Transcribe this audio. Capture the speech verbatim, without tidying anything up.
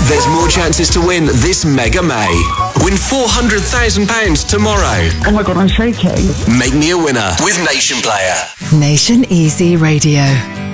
There's more chances to win this Mega May. Win four hundred thousand pounds tomorrow. Oh my God, I'm shaking. Make me a winner with Nation Player. Nation Easy Radio.